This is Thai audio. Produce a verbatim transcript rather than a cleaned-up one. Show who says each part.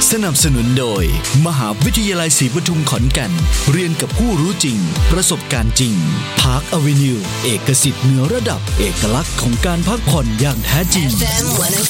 Speaker 1: สนับสนุนโดยมหาวิทยาลัยศรีปทุมขอนแก่นเรียนกับผู้รู้จริงประสบการณ์จริง Park Avenue เอกสิทธิ์เหนือระดับเอกลักษณ์ของการพักผ่อนอย่างแท้จริง